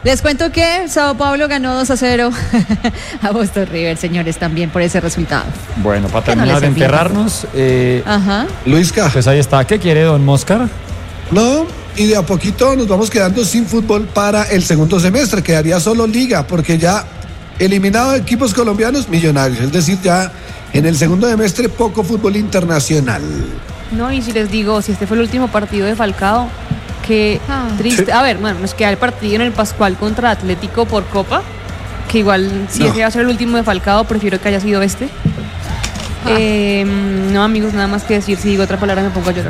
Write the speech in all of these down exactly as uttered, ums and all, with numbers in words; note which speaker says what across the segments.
Speaker 1: Les cuento que Sao Paulo ganó dos a cero a Boston River, señores, también por ese resultado.
Speaker 2: Bueno, para terminar no de enterrarnos, eh,
Speaker 1: Ajá.
Speaker 3: Luisca.
Speaker 2: Pues ahí está. ¿Qué quiere don Moscar?
Speaker 3: No, y de a poquito nos vamos quedando sin fútbol para el segundo semestre. Quedaría solo liga, porque ya eliminado equipos colombianos, Millonarios. Es decir, ya en el segundo semestre poco fútbol internacional.
Speaker 4: No, y si les digo, si este fue el último partido de Falcao, qué ah, triste. Sí. A ver, bueno, nos queda el partido en el Pascual contra Atlético por Copa, que igual si no. ese va a ser el último de Falcao, prefiero que haya sido este. Ah. Eh, no, amigos, nada más que decir, si digo otra palabra me pongo a llorar.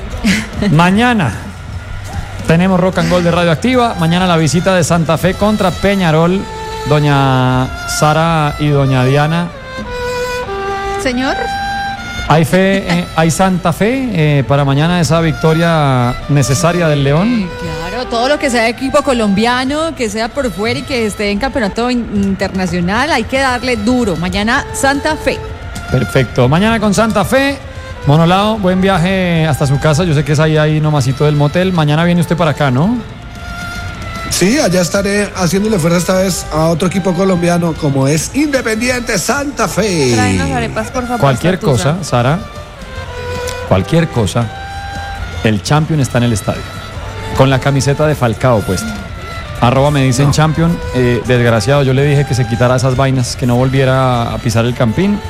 Speaker 2: Mañana tenemos Rock and Roll de Radioactiva. Mañana la visita de Santa Fe contra Peñarol. Doña Sara y doña Diana.
Speaker 1: Señor.
Speaker 2: ¿Hay fe, eh, hay Santa Fe eh, para mañana esa victoria necesaria del León?
Speaker 1: Sí, claro, todo lo que sea equipo colombiano, que sea por fuera y que esté en campeonato internacional, hay que darle duro. Mañana Santa Fe.
Speaker 2: Perfecto, mañana con Santa Fe. Monolao, buen viaje hasta su casa. Yo sé que es ahí, ahí nomasito del motel. Mañana viene usted para acá, ¿no?
Speaker 3: Sí, allá estaré haciéndole fuerza esta vez a otro equipo colombiano como es Independiente Santa Fe.
Speaker 4: Tráenos arepas, por favor.
Speaker 2: Cualquier cosa, Sara, cualquier cosa, el Champion está en el estadio. Con la camiseta de Falcao puesta. Arroba me dicen no. Champion. Eh, desgraciado, yo le dije que se quitara esas vainas, que no volviera a pisar el campín.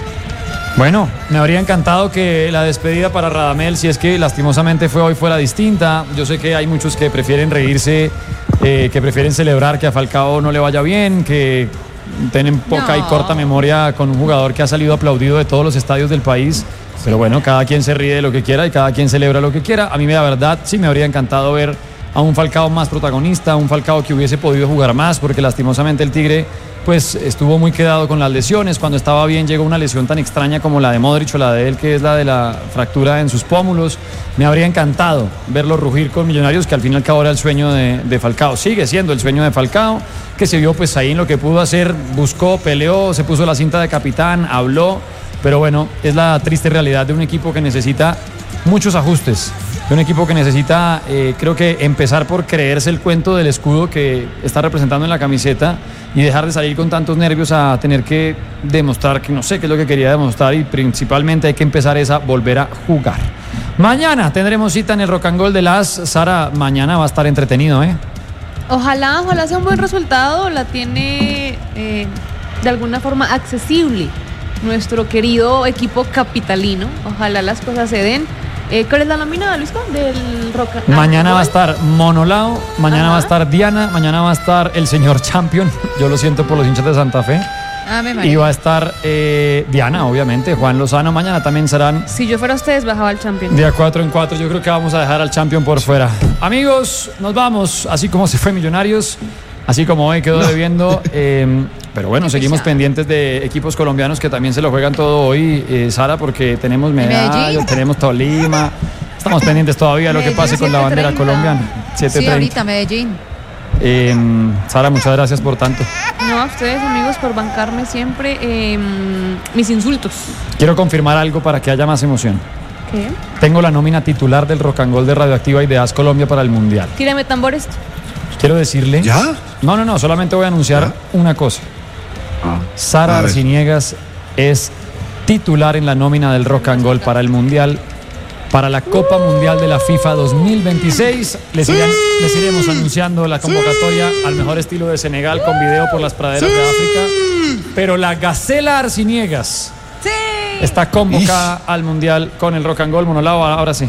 Speaker 2: Bueno, me habría encantado que la despedida para Radamel, si es que lastimosamente fue hoy, fuera distinta. Yo sé que hay muchos que prefieren reírse, eh, que prefieren celebrar que a Falcao no le vaya bien, que tienen poca no. y corta memoria con un jugador que ha salido aplaudido de todos los estadios del país. Pero bueno, cada quien se ríe de lo que quiera y cada quien celebra lo que quiera. A mí, la verdad, sí me habría encantado ver a un Falcao más protagonista, un Falcao que hubiese podido jugar más, porque lastimosamente el Tigre pues estuvo muy quedado con las lesiones. Cuando estaba bien llegó una lesión tan extraña como la de Modric o la de él, que es la de la fractura en sus pómulos. Me habría encantado verlo rugir con Millonarios, que al fin y al cabo era el sueño de, de Falcao, sigue siendo el sueño de Falcao, que se vio pues ahí en lo que pudo hacer, buscó, peleó, se puso la cinta de capitán, habló, pero bueno, es la triste realidad de un equipo que necesita muchos ajustes, de un equipo que necesita, eh, creo que empezar por creerse el cuento del escudo que está representando en la camiseta y dejar de salir con tantos nervios a tener que demostrar que no sé qué es lo que quería demostrar, y principalmente hay que empezar es a volver a jugar. Mañana tendremos cita en el Rock and Roll de las Sara, mañana va a estar entretenido, ¿eh?
Speaker 4: Ojalá, ojalá sea un buen resultado, la tiene eh, de alguna forma accesible nuestro querido equipo capitalino, ojalá las cosas se den. Eh, ¿Cuál es la nómina, Luisco, del Rock?
Speaker 2: Mañana va a estar Monolao, mañana Ajá. va a estar Diana, mañana va a estar el señor Champion, yo lo siento por los hinchas de Santa Fe. Ah, y va a estar eh, Diana, obviamente, Juan Lozano. Mañana también serán.
Speaker 4: Si yo fuera ustedes, bajaba al Champion.
Speaker 2: Día cuatro en cuatro, yo creo que vamos a dejar al Champion por fuera. Amigos, nos vamos, así como se fue Millonarios, así como hoy quedó no. debiendo. Eh, pero bueno, seguimos pendientes de equipos colombianos que también se lo juegan todo hoy, eh, Sara, porque tenemos Medallo, tenemos Tolima. Estamos pendientes todavía de lo que pase con la bandera colombiana. siete treinta.
Speaker 1: Sí, ahorita Medellín.
Speaker 2: Eh, Sara, muchas gracias por tanto.
Speaker 4: No, a ustedes, amigos, por bancarme siempre eh, mis insultos.
Speaker 2: Quiero confirmar algo para que haya más emoción.
Speaker 4: ¿Qué?
Speaker 2: Tengo la nómina titular del Rock and Roll de Radioactiva y de As Colombia para el Mundial.
Speaker 4: Tírame tambores.
Speaker 2: Quiero decirle.
Speaker 3: ¿Ya?
Speaker 2: No, no, no, solamente voy a anunciar ¿Ya? una cosa. Ah, Sara Arciniegas es titular en la nómina del Rock and Roll para el Mundial. Para la Copa Mundial de la FIFA dos mil veintiséis les, irán, les iremos anunciando la convocatoria al mejor estilo de Senegal con video por las praderas de África. Pero la Gacela Arciniegas sí. está convocada al Mundial con el Rock and Roll. Monolao, ahora sí.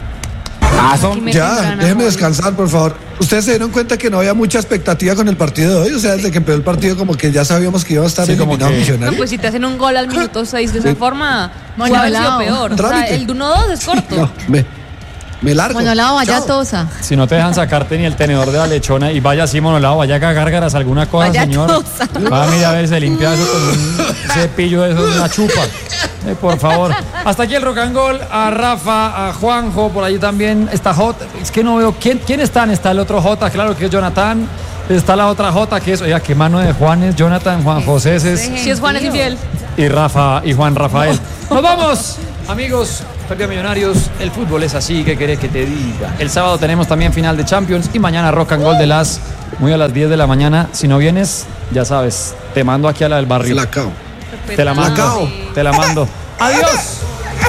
Speaker 3: Ah, son, ya, déjenme descansar, por favor. ¿Ustedes se dieron cuenta que no había mucha expectativa con el partido de hoy? O sea, desde que empezó el partido como que ya sabíamos que iba a estar sí, eliminado que... Millonarios.
Speaker 4: No, pues si te hacen un gol al minuto seis de esa sí. forma, puede haber sido peor. O sea, el uno dos es corto. No,
Speaker 3: me, me largo.
Speaker 1: Monolao, vaya tosa.
Speaker 2: Si no te dejan sacarte ni el tenedor de la lechona y vaya así, Monolao, vaya a gárgaras alguna cosa, vaya señor. Tosa. Va a mirar a ver, se limpia eso con un cepillo de eso, de una chupa. Eh, por favor. Hasta aquí el Rock and Roll. A Rafa, a Juanjo, por allí también está J. Es que no veo quién, quién están. Está el otro J, claro que es Jonathan. Está la otra J, que es, oiga, qué mano de Juanes, Jonathan, Juan José. Es,
Speaker 4: sí, es Juan es infiel.
Speaker 2: Y Rafa, y Juan Rafael. Nos vamos. Amigos, perdió Millonarios, el fútbol es así, ¿qué querés que te diga? El sábado tenemos también final de Champions y mañana Rock and Roll de las, muy a las diez de la mañana. Si no vienes, ya sabes, te mando aquí a la del barrio.
Speaker 3: La cao.
Speaker 2: Te la mando,
Speaker 3: Lacao.
Speaker 2: te la mando. ¡Adiós!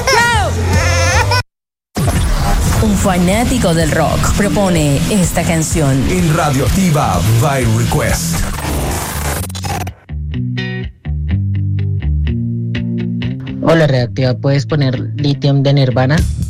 Speaker 5: Un fanático del rock propone esta canción.
Speaker 6: En Radioactiva by Request.
Speaker 7: Hola, Reactiva, ¿puedes poner Lithium de Nirvana?